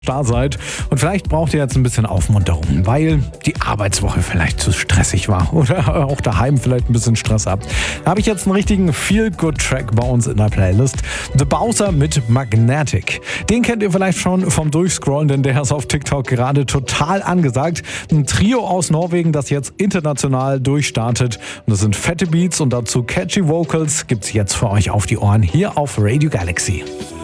da seid und vielleicht braucht ihr jetzt ein bisschen Aufmunterung, weil die Arbeitswoche vielleicht zu stressig war oder auch daheim vielleicht ein bisschen Stress habt. Da habe ich jetzt einen richtigen Feel-Good-Track bei uns in der Playlist. The Bowser mit Magnetic. Den kennt ihr vielleicht schon vom Durchscrollen, denn der ist auf TikTok gerade total angesagt. Ein Trio aus Norwegen, das jetzt international durchstartet. Und das sind fette Beats und dazu catchy Vocals. Gibt's jetzt für euch auf die Ohren hier auf Radio Galaxy.